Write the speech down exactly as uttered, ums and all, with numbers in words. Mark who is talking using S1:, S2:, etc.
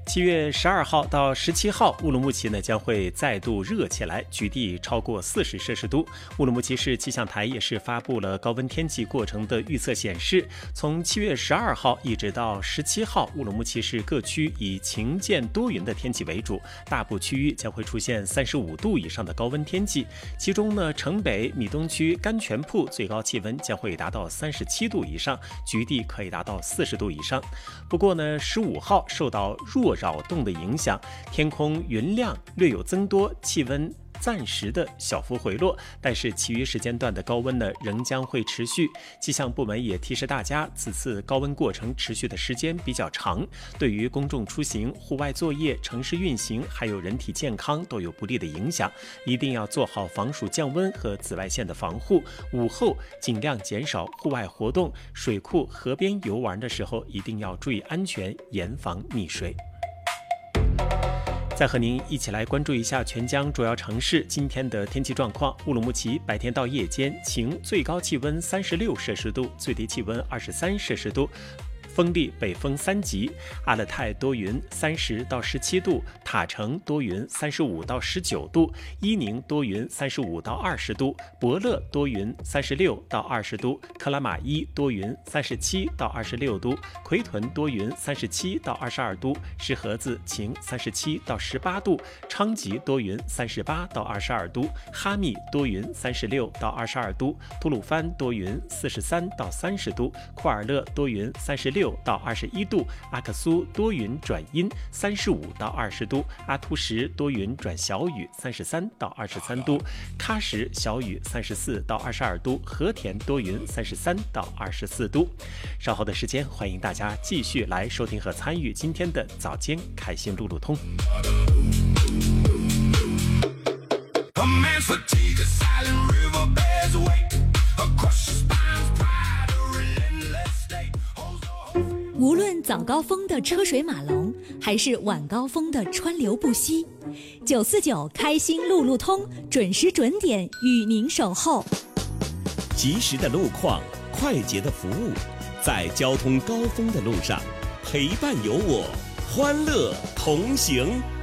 S1: 七月十二号到十七号，乌鲁木齐呢将会再度热起来，局地超过四十摄氏度。乌鲁木齐市气象台也是发布了高温天气过程的预测，显示从七月十二号一直到十七号，乌鲁木齐市各区以晴间多云的天气为主，大部区域将会出现三十五度以上的高温天气。其中呢，城北、米东区、甘泉铺最高气温将会达到三十七度以上，局地可以达到四十度以上。不过呢，十五号受到弱扰动的影响，天空云量略有增多，气温暂时的小幅回落，但是其余时间段的高温呢仍将会持续。气象部门也提示大家，此次高温过程持续的时间比较长，对于公众出行、户外作业、城市运行还有人体健康都有不利的影响，一定要做好防暑降温和紫外线的防护。午后尽量减少户外活动，水库、河边游玩的时候一定要注意安全，严防溺水。再和您一起来关注一下全疆主要城市今天的天气状况。乌鲁木齐白天到夜间晴，最高气温三十六摄氏度，最低气温二十三摄氏度。风力北风三级。阿勒泰多云，三十到十七度；塔城多云，三十五到十九度；伊宁多云，三十五到二十度；博乐多云，三十六到二十度；克拉玛依多云，三十七到二十六度；奎屯多云，三十七到二十二度；石河子晴，三十七到十八度；昌吉多云，三十八到二十二度；哈密多云，三十六到二十二度；吐鲁番多云，四十三到三十度；库尔勒多云，三十六到二十一度；阿克苏多云转阴，三十五到二十度；阿图什多云转小雨，三十三到二十三度；喀什小雨，三十四到二十二度；和田多云，三十三到二十四度。稍后的时间，欢迎大家继续来收听和参与今天的早间开心路路通。
S2: 无论早高峰的车水马龙，还是晚高峰的川流不息，九四九开心路路通准时准点与您守候。
S3: 及时的路况，快捷的服务，在交通高峰的路上，陪伴有我，欢乐同行。